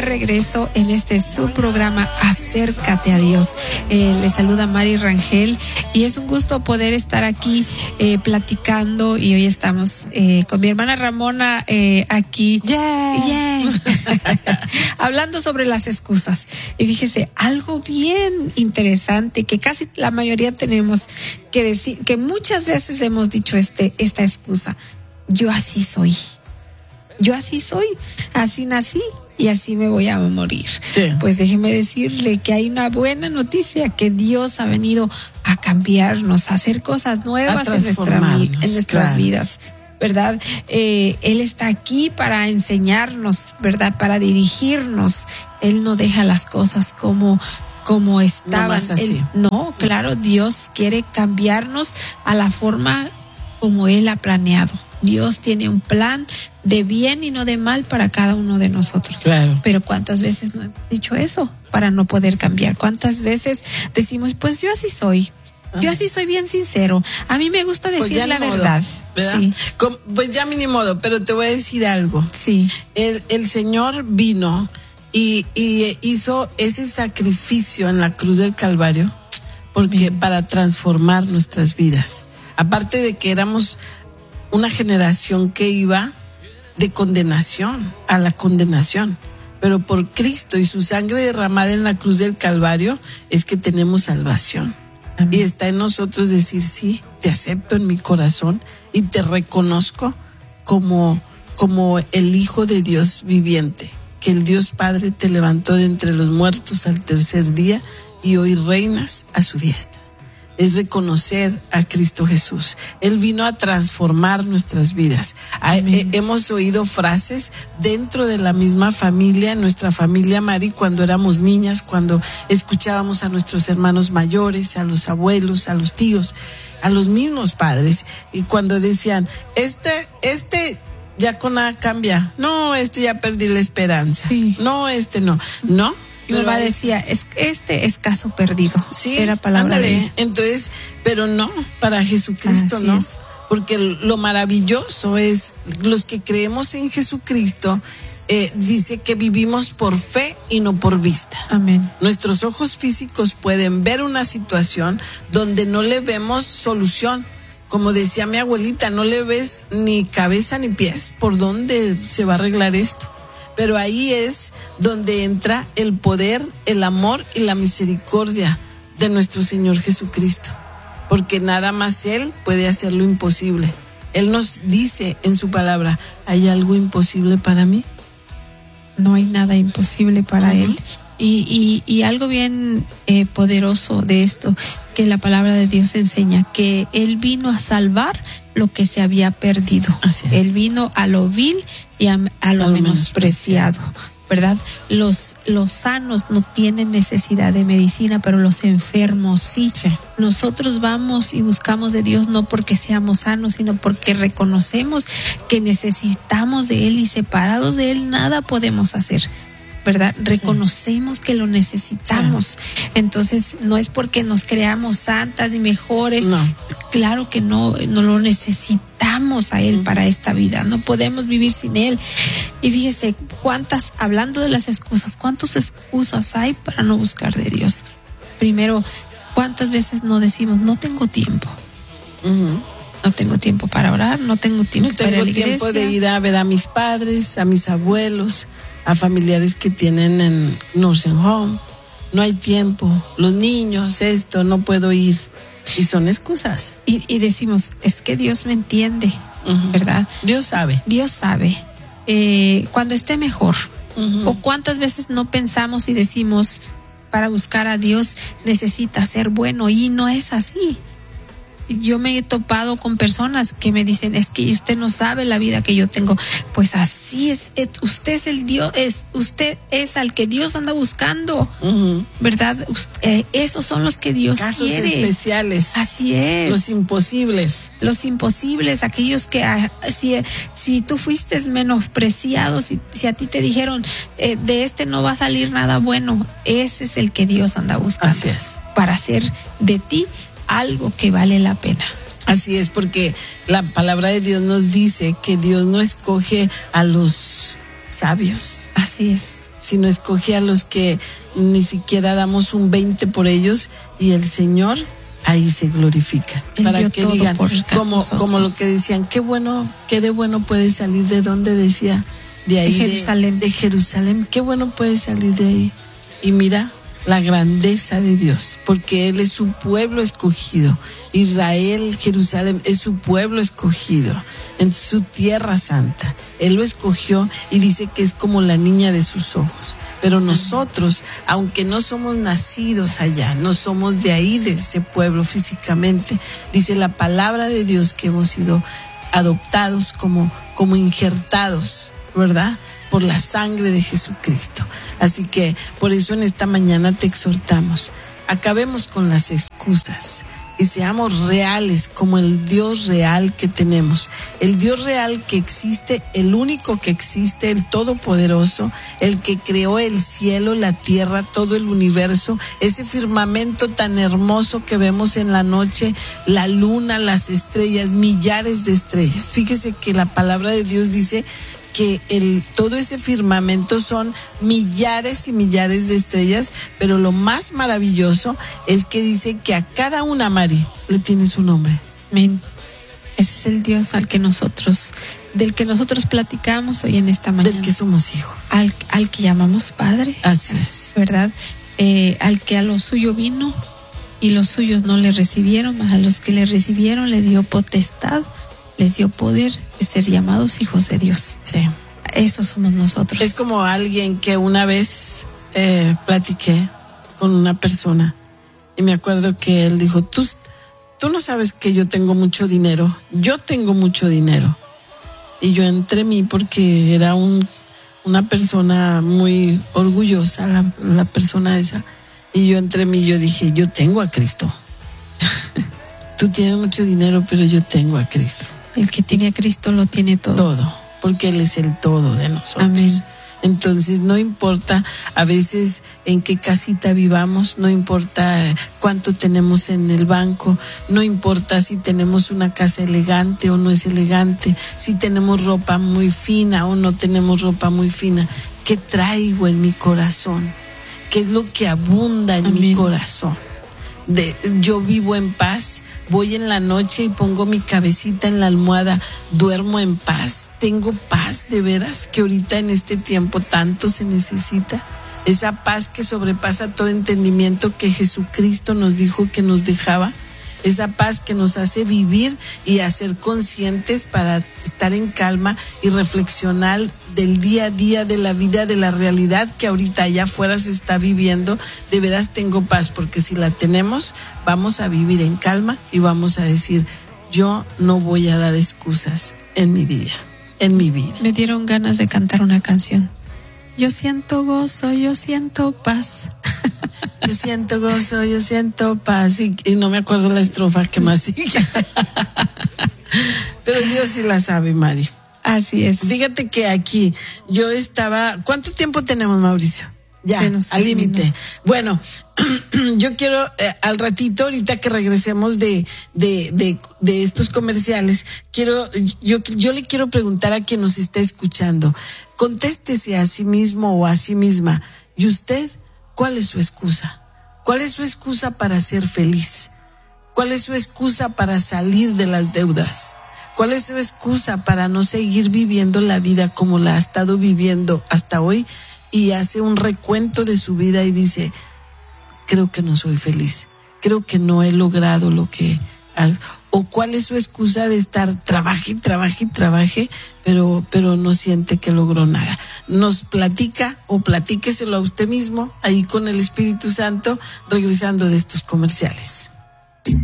regreso en este su programa Acércate a Dios. Les saluda Mari Rangel y es un gusto poder estar aquí platicando, y hoy estamos con mi hermana Ramona aquí. Hablando sobre las excusas. Y fíjese, algo bien interesante que casi la mayoría tenemos que decir, que muchas veces hemos dicho esta excusa: yo así soy, así nací y así me voy a morir. Sí. Pues déjeme decirle que hay una buena noticia, que Dios ha venido a cambiarnos, a hacer cosas nuevas en nuestras vidas, ¿verdad? Él está aquí para enseñarnos, ¿verdad? Para dirigirnos. Él no deja las cosas como estaban. Claro, Dios quiere cambiarnos a la forma como Él ha planeado. Dios tiene un plan de bien y no de mal para cada uno de nosotros. Claro. Pero ¿cuántas veces no hemos dicho eso para no poder cambiar? ¿Cuántas veces decimos, pues yo así soy? Yo así soy bien sincero. A mí me gusta decir la verdad. ¿Verdad? Sí. Pues ya ni modo, pero te voy a decir algo. Sí. El Señor vino y hizo ese sacrificio en la cruz del Calvario para transformar nuestras vidas. Aparte de que éramos una generación que iba de condenación a la condenación, pero por Cristo y su sangre derramada en la cruz del Calvario es que tenemos salvación. Amén. Y está en nosotros decir: sí, te acepto en mi corazón y te reconozco como el Hijo de Dios viviente, que el Dios Padre te levantó de entre los muertos al tercer día y hoy reinas a su diestra. Es reconocer a Cristo Jesús. Él vino a transformar nuestras vidas. Hemos oído frases dentro de la misma familia, nuestra familia Mari, cuando éramos niñas, cuando escuchábamos a nuestros hermanos mayores, a los abuelos, a los tíos, a los mismos padres, y cuando decían, este ya con nada cambia, no, ya perdí la esperanza, sí. No, no. Mi mamá decía, este es caso perdido. Sí, era palabra de él. Entonces, pero no, para Jesucristo no. Porque lo maravilloso es, los que creemos en Jesucristo, dice que vivimos por fe y no por vista. Amén. Nuestros ojos físicos pueden ver una situación donde no le vemos solución. Como decía mi abuelita, no le ves ni cabeza ni pies. ¿Por dónde se va a arreglar esto? Pero ahí es donde entra el poder, el amor y la misericordia de nuestro Señor Jesucristo. Porque nada más Él puede hacer lo imposible. Él nos dice en su palabra: ¿hay algo imposible para mí? No hay nada imposible para Él. Y algo bien poderoso de esto, que la palabra de Dios enseña, que Él vino a salvar lo que se había perdido. Él vino a lo vil y a lo menospreciado, ¿verdad? Los sanos no tienen necesidad de medicina, pero los enfermos sí. Nosotros vamos y buscamos de Dios no porque seamos sanos, sino porque reconocemos que necesitamos de Él, y separados de Él nada podemos hacer, ¿verdad? Reconocemos que lo necesitamos. Entonces, no es porque nos creamos santas ni mejores. No. Claro que no lo necesitamos a Él para esta vida. No podemos vivir sin Él. Y fíjese, hablando de las excusas, ¿cuántas excusas hay para no buscar de Dios? Primero, ¿cuántas veces no decimos, no tengo tiempo? No tengo tiempo para orar, no tengo tiempo para ir a la iglesia. No tengo tiempo de ir a ver a mis padres, a mis abuelos, a familiares que tienen en nursing home. No hay tiempo, los niños, no puedo ir. Y son excusas. Y decimos, es que Dios me entiende, ¿verdad? Dios sabe. Cuando esté mejor. O cuántas veces no pensamos y decimos, para buscar a Dios necesita ser bueno, y no es así. Yo me he topado con personas que me dicen, es que usted no sabe la vida que yo tengo. Pues así es, usted es el Dios, usted es al que Dios anda buscando, ¿verdad? Esos son los que Dios casos quiere. Casos especiales. Así es. Los imposibles, aquellos que si tú fuiste menospreciado, si a ti te dijeron, de no va a salir nada bueno, ese es el que Dios anda buscando. Así es. Para hacer de ti algo que vale la pena. Así es, porque la palabra de Dios nos dice que Dios no escoge a los sabios. Así es. sino escogí a los que ni siquiera damos un 20 por ellos, y el Señor ahí se glorifica. Él para dio que todo digan, por como lo que decían, qué de bueno puede salir. ¿De dónde decía? De ahí, de Jerusalén. Qué bueno puede salir de ahí. Y mira la grandeza de Dios, porque Él es su pueblo escogido. Israel, Jerusalén, es su pueblo escogido en su tierra santa. Él lo escogió y dice que es como la niña de sus ojos. Pero nosotros, aunque no somos nacidos allá, no somos de ahí, de ese pueblo físicamente, dice la palabra de Dios que hemos sido adoptados como injertados, ¿verdad?, por la sangre de Jesucristo. Así que por eso en esta mañana te exhortamos, acabemos con las excusas y seamos reales como el Dios real que tenemos, el Dios real que existe, el único que existe, el todopoderoso, el que creó el cielo, la tierra, todo el universo, ese firmamento tan hermoso que vemos en la noche, la luna, las estrellas, millares de estrellas. Fíjese que la palabra de Dios dice que todo ese firmamento son millares y millares de estrellas, pero lo más maravilloso es que dice que a cada una, Mari, le tiene su nombre. Amén. Ese es el Dios del que nosotros platicamos hoy en esta mañana. Del que somos hijos. Al que llamamos Padre. Así es. ¿Verdad? Al que a lo suyo vino y los suyos no le recibieron, mas a los que le recibieron le dio potestad, les dio poder de ser llamados hijos de Dios. Sí. Eso somos nosotros. Es como alguien que una vez platiqué con una persona y me acuerdo que él dijo, tú no sabes que yo tengo mucho dinero. Yo tengo mucho dinero. Y yo entre mí, porque era una persona muy orgullosa, la persona esa, y yo entre mí yo dije, yo tengo a Cristo. Tú tienes mucho dinero, pero yo tengo a Cristo. El que tiene a Cristo lo tiene todo. Todo, porque Él es el todo de nosotros. Amén. Entonces no importa a veces en qué casita vivamos, no importa cuánto tenemos en el banco, no importa si tenemos una casa elegante o no es elegante, si tenemos ropa muy fina o no tenemos ropa muy fina. ¿Qué traigo en mi corazón? ¿Qué es lo que abunda en mi corazón? Yo vivo en paz, voy en la noche y pongo mi cabecita en la almohada, duermo en paz, tengo paz de veras, que ahorita en este tiempo tanto se necesita, esa paz que sobrepasa todo entendimiento que Jesucristo nos dijo que nos dejaba, esa paz que nos hace vivir y hacer conscientes para estar en calma y reflexionar del día a día, de la vida, de la realidad que ahorita allá afuera se está viviendo. De veras tengo paz, porque si la tenemos, vamos a vivir en calma y vamos a decir, yo no voy a dar excusas en mi día, en mi vida. Me dieron ganas de cantar una canción. Yo siento gozo, yo siento paz. Yo siento gozo, yo siento paz. Y no me acuerdo la estrofa que más sigue. Pero Dios sí la sabe, Mari. Así es. Fíjate que aquí yo estaba... ¿Cuánto tiempo tenemos, Mauricio? Ya, al límite. Bueno, yo quiero al ratito, ahorita que regresemos de estos comerciales, yo le quiero preguntar a quien nos está escuchando, contéstese a sí mismo o a sí misma, ¿y usted cuál es su excusa? ¿Cuál es su excusa para ser feliz? ¿Cuál es su excusa para salir de las deudas? ¿Cuál es su excusa para no seguir viviendo la vida como la ha estado viviendo hasta hoy? Y hace un recuento de su vida y dice, creo que no soy feliz, creo que no he logrado lo que... O cuál es su excusa de estar trabaje, pero no siente que logró nada. Nos platica o platíqueselo a usted mismo ahí con el Espíritu Santo, regresando de estos comerciales.